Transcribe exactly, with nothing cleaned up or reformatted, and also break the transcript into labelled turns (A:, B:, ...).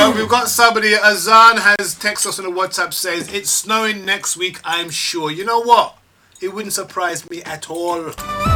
A: Uh, we've got somebody, Azan has texted us on the WhatsApp, says, it's snowing next week, I'm sure. You know what? It wouldn't surprise me at all.